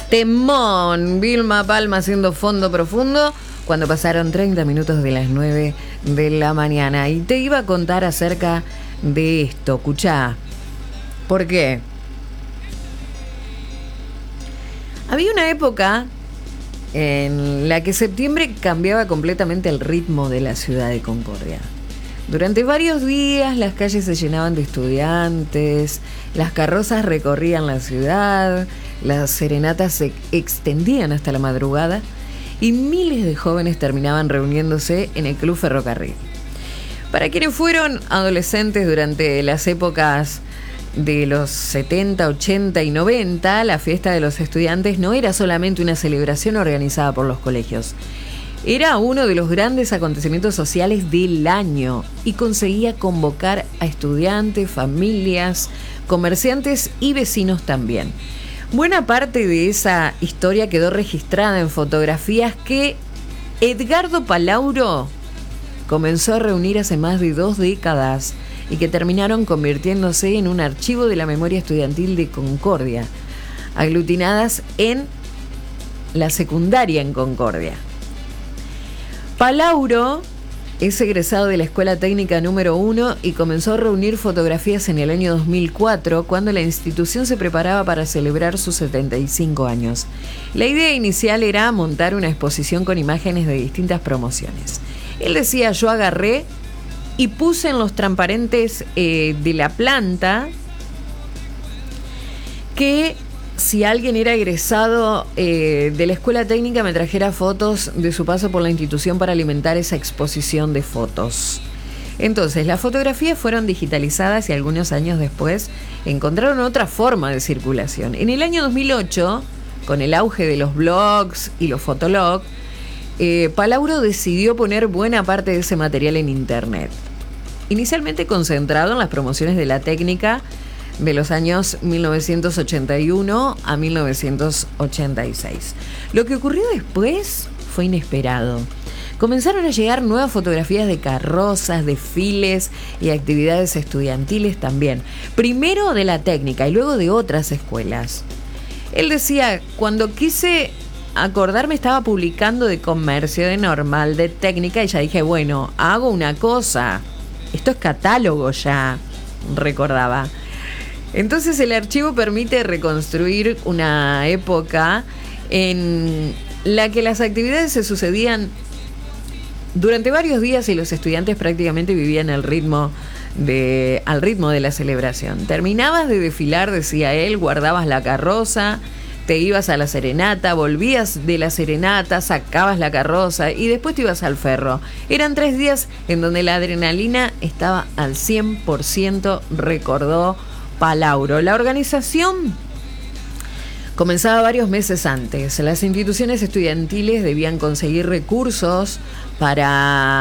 Temón, Vilma Palma haciendo Fondo Profundo cuando pasaron 30 minutos de las 9 de la mañana. Y te iba a contar acerca de esto, escuchá. ¿Por qué? Había una época en la que septiembre cambiaba completamente el ritmo de la ciudad de Concordia. Durante varios días las calles se llenaban de estudiantes, las carrozas recorrían la ciudad, las serenatas se extendían hasta la madrugada y miles de jóvenes terminaban reuniéndose en el Club Ferrocarril. Para quienes fueron adolescentes durante las épocas de los 70, 80 y 90, la fiesta de los estudiantes no era solamente una celebración organizada por los colegios. Era uno de los grandes acontecimientos sociales del año y conseguía convocar a estudiantes, familias, comerciantes y vecinos también. Buena parte de esa historia quedó registrada en fotografías que Edgardo Palauro comenzó a reunir hace más de 2 décadas y que terminaron convirtiéndose en un archivo de la memoria estudiantil de Concordia, aglutinadas en la secundaria en Concordia. Palauro es egresado de la Escuela Técnica número 1 y comenzó a reunir fotografías en el año 2004, cuando la institución se preparaba para celebrar sus 75 años. La idea inicial era montar una exposición con imágenes de distintas promociones. Él decía: yo agarré y puse en los transparentes de la planta que si alguien era egresado de la escuela técnica me trajera fotos de su paso por la institución para alimentar esa exposición de fotos. Entonces las fotografías fueron digitalizadas y algunos años después encontraron otra forma de circulación. En el año 2008, con el auge de los blogs y los fotologs, Palauro decidió poner buena parte de ese material en internet. Inicialmente concentrado en las promociones de la técnica de los años 1981 a 1986. Lo que ocurrió después fue inesperado. Comenzaron a llegar nuevas fotografías de carrozas, desfiles y actividades estudiantiles también. Primero de la técnica y luego de otras escuelas. Él decía: cuando quise acordarme estaba publicando de comercio, de normal, de técnica, y ya dije, bueno, hago una cosa. Esto es catálogo ya, recordaba. Entonces el archivo permite reconstruir una época en la que las actividades se sucedían durante varios días y los estudiantes prácticamente vivían al ritmo de la celebración. Terminabas de desfilar, decía él, guardabas la carroza, te ibas a la serenata, volvías de la serenata, sacabas la carroza y después te ibas al ferro. Eran 3 días en donde la adrenalina estaba al 100%, recordó Palauro. La organización comenzaba varios meses antes. Las instituciones estudiantiles debían conseguir recursos para